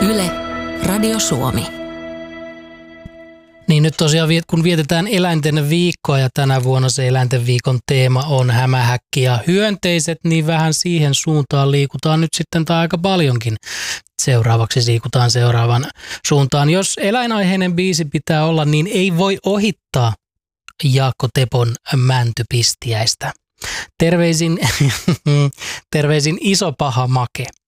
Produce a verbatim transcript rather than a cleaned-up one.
Yle, Radio Suomi. Niin nyt tosiaan kun vietetään eläinten viikkoa ja tänä vuonna se eläinten viikon teema on hämähäkki ja hyönteiset, niin vähän siihen suuntaan liikutaan nyt sitten tai aika paljonkin. Seuraavaksi liikutaan seuraavan suuntaan. Jos eläinaiheinen biisi pitää olla, niin ei voi ohittaa Jaakko Tepon Mäntypistiäistä. Terveisin, terveisin iso paha make.